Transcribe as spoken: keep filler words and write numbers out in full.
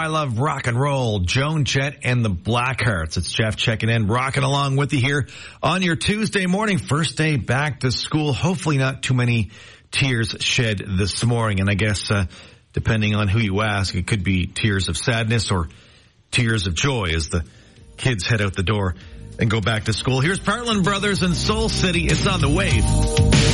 I Love Rock and Roll, Joan Jett and the Blackhearts. It's Jeff checking in, rocking along with you here on your Tuesday morning, first day back to school. Hopefully not too many tears shed this morning. And I guess, uh, depending on who you ask, it could be tears of sadness or tears of joy as the kids head out the door and go back to school. Here's Parlin Brothers and Soul City. It's on the wave.